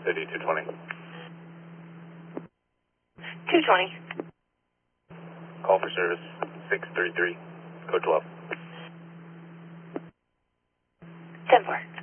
City 220. 220. Call for service 633, code 12. 10-4.